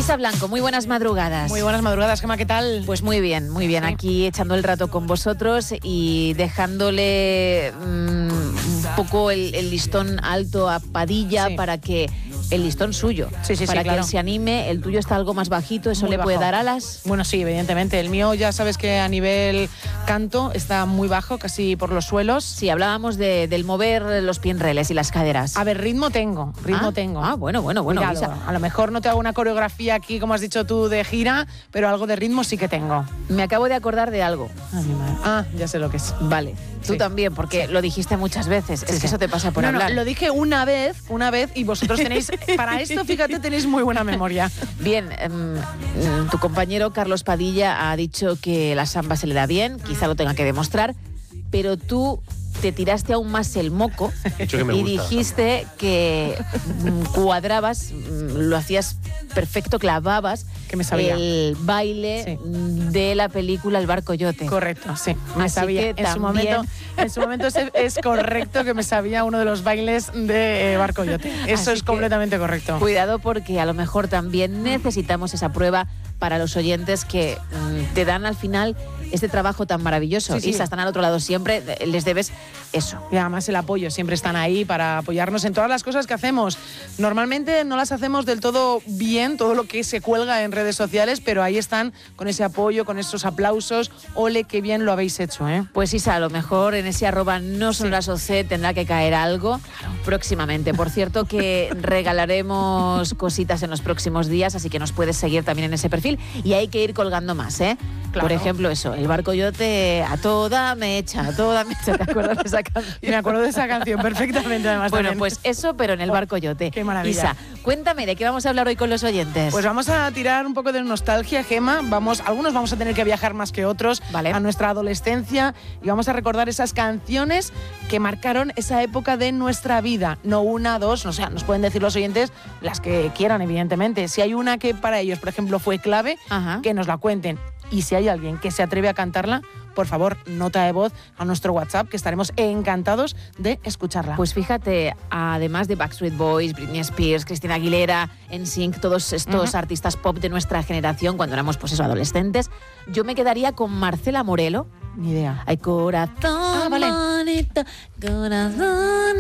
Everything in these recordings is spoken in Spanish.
Isa Blanco, muy buenas madrugadas. Muy buenas madrugadas, Gemma, ¿qué tal? Pues muy bien, aquí echando el rato con vosotros y dejándole un poco el listón alto a Padilla, sí, para que el listón suyo, para que él se anime. El tuyo está algo más bajito, ¿eso le puede dar alas? Bueno, sí, evidentemente. El mío ya sabes que a nivel canto está muy bajo, casi por los suelos. Sí, hablábamos del mover los pinreles y las caderas. A ver, ritmo tengo. Bueno. Isa, a lo mejor no te hago una coreografía aquí, como has dicho tú, de gira, pero algo de ritmo sí que tengo. Me acabo de acordar de algo. Ya sé lo que es. Vale. Tú también, porque lo dijiste muchas veces. Es que eso te pasa por hablar. No, lo dije una vez y vosotros tenéis, para esto, fíjate, tenéis muy buena memoria. Bien, tu compañero Carlos Padilla ha dicho que la samba se le da bien, quizá lo tenga que demostrar, pero tú te tiraste aún más el moco y dijiste que cuadrabas, lo hacías perfecto, clavabas que me sabía el baile de la película El Bar Coyote. Correcto, sí, me Así sabía. Que en su momento es correcto que me sabía uno de los bailes de Bar Coyote. Eso es completamente correcto. Cuidado, porque a lo mejor también necesitamos esa prueba para los oyentes que te dan al final este trabajo tan maravilloso. Isa, están al otro lado siempre, les debes eso. Y además el apoyo, siempre están ahí para apoyarnos en todas las cosas que hacemos. Normalmente no las hacemos del todo bien, todo lo que se cuelga en redes sociales, pero ahí están con ese apoyo, con esos aplausos. Ole, qué bien lo habéis hecho, ¿eh? Pues Isa, a lo mejor en ese @nosonlasoc tendrá que caer algo próximamente. Por cierto, que regalaremos cositas en los próximos días, así que nos puedes seguir también en ese perfil y hay que ir colgando más, ¿eh? Claro. Por ejemplo, eso, El Bar Coyote a toda mecha. ¿Te acuerdas de esa canción? Me acuerdo de esa canción perfectamente, además. Bueno, también. Pues eso, pero en El Bar Coyote. Qué maravilla. Isa, cuéntame, ¿de qué vamos a hablar hoy con los oyentes? Pues vamos a tirar un poco de nostalgia, Gemma. Algunos vamos a tener que viajar más que otros a nuestra adolescencia y vamos a recordar esas canciones que marcaron esa época de nuestra vida. No una, dos, o sea, nos pueden decir los oyentes las que quieran, evidentemente. Si hay una que para ellos, por ejemplo, fue clave, que nos la cuenten. Y si hay alguien que se atreve a cantarla, por favor, nota de voz a nuestro WhatsApp, que estaremos encantados de escucharla. Pues fíjate, además de Backstreet Boys, Britney Spears, Christina Aguilera, NSYNC, todos estos artistas pop de nuestra generación, cuando éramos adolescentes, yo me quedaría con Marcela Morelo. Ni idea. Hay corazón bonito, corazón,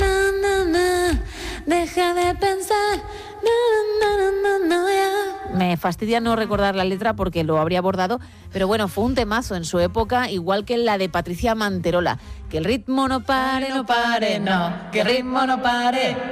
deja de pensar, ya. Me fastidia no recordar la letra porque lo habría abordado, pero bueno, fue un temazo en su época, igual que la de Patricia Manterola. Que el ritmo no pare, no, que el ritmo no pare.